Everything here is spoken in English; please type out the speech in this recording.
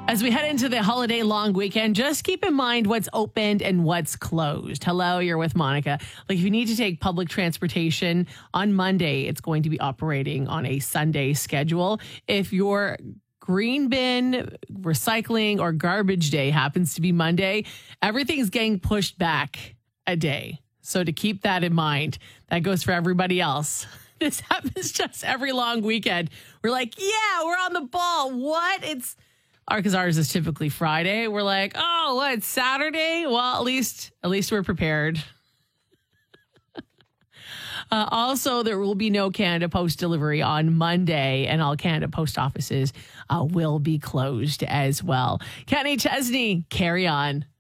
As we head into the holiday long weekend, just keep in mind what's opened and what's closed. Hello, you're with Monica. Like if you need to take public transportation on Monday, it's going to be operating on a Sunday schedule. If your green bin, recycling, or garbage day happens to be Monday, everything's getting pushed back a day. So to keep that in mind, that goes for everybody else. This happens just every long weekend. We're like, yeah, we're on the ball. What? Because ours is typically Friday. We're like, oh, what, Saturday? Well, at least we're prepared. Also, there will be no Canada Post delivery on Monday, and all Canada Post offices will be closed as well. Kenny Chesney, carry on.